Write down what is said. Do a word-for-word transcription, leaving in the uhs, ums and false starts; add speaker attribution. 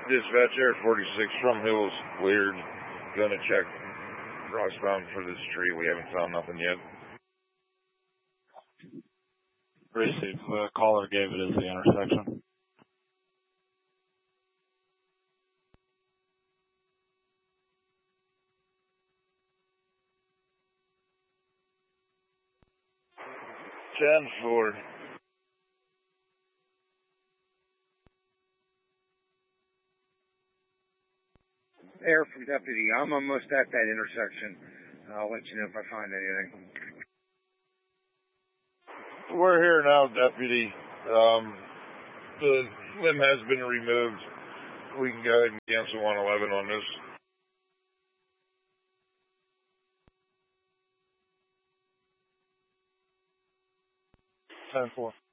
Speaker 1: Dispatch Air forty-six from Hills cleared. Gonna check Roxbound for this tree. We haven't found nothing yet.
Speaker 2: Receive. The caller gave it as the intersection.
Speaker 1: ten four.
Speaker 3: Air from Deputy. I'm almost at that intersection. I'll let you know if I find anything.
Speaker 1: We're here now, Deputy. Um, the limb has been removed. We can go ahead and cancel one eleven on this.
Speaker 2: ten four.